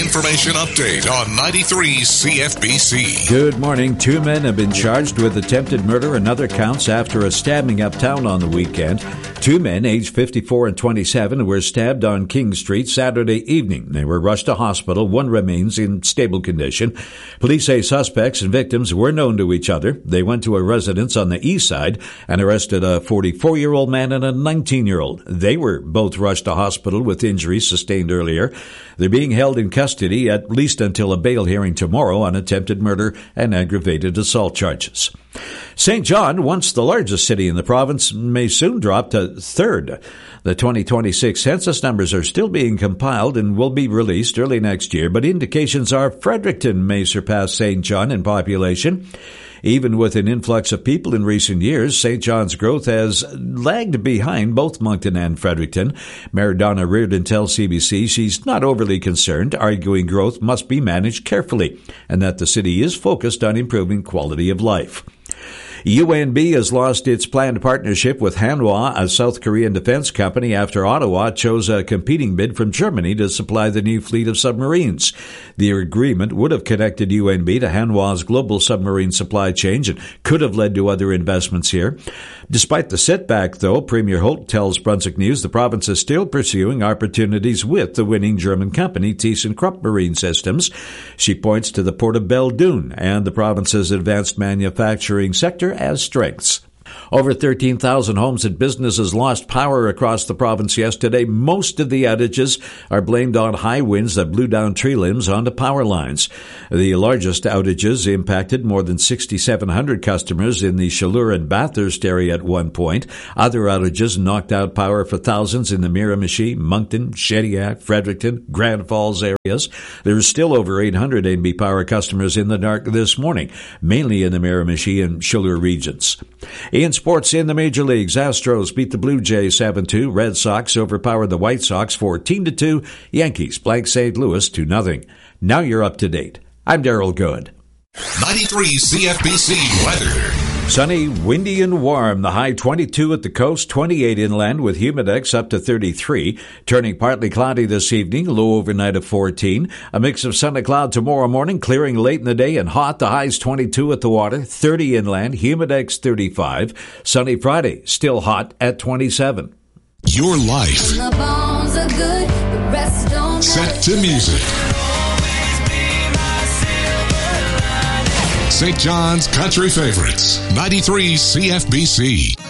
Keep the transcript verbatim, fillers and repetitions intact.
information update on ninety-three C F B C. Good morning. Two men have been charged with attempted murder and other counts after a stabbing uptown on the weekend. Two men, aged fifty-four and twenty-seven, were stabbed on King Street Saturday evening. They were rushed to hospital. One remains in stable condition. Police say suspects and victims were known to each other. They went to a residence on the east side and arrested a forty-four-year-old man and a nineteen-year-old. They were both rushed to hospital with injuries sustained earlier. They're being held in custody at least until a bail hearing tomorrow on attempted murder and aggravated assault charges. Saint John, once the largest city in the province, may soon drop to third. The twenty twenty-six census numbers are still being compiled and will be released early next year, but indications are Fredericton may surpass Saint John in population. Even with an influx of people in recent years, Saint John's growth has lagged behind both Moncton and Fredericton. Mayor Donna Reardon tells C B C she's not overly concerned, arguing growth must be managed carefully and that the city is focused on improving quality of life. U N B has lost its planned partnership with Hanwha, a South Korean defense company, after Ottawa chose a competing bid from Germany to supply the new fleet of submarines. The agreement would have connected U N B to Hanwha's global submarine supply chain and could have led to other investments here. Despite the setback, though, Premier Holt tells Brunswick News the province is still pursuing opportunities with the winning German company ThyssenKrupp Marine Systems. She points to the Port of Belledune and the province's advanced manufacturing sector as strengths. Over thirteen thousand homes and businesses lost power across the province yesterday. Most of the outages are blamed on high winds that blew down tree limbs onto power lines. The largest outages impacted more than six thousand seven hundred customers in the Chaleur and Bathurst area at one point. Other outages knocked out power for thousands in the Miramichi, Moncton, Shediac, Fredericton, Grand Falls areas. There are still over eight hundred A and B Power customers in the dark this morning, mainly in the Miramichi and Chaleur regions. In sports in the major leagues, Astros beat the Blue Jays seven two. Red Sox overpowered the White Sox fourteen to two. Yankees blank Saint Louis two nothing. Now you're up to date. I'm Darryl Good. ninety-three C F B C weather. Sunny, windy, and warm. The high twenty-two at the coast, twenty-eight inland with humidex up to thirty-three. Turning partly cloudy this evening, low overnight of fourteen. A mix of sun and cloud tomorrow morning, clearing late in the day and hot. The highs twenty-two at the water, thirty inland, humidex thirty-five. Sunny Friday, still hot at twenty-seven. Your life set to music. Saint John's Country Favorites, ninety-three C F B C.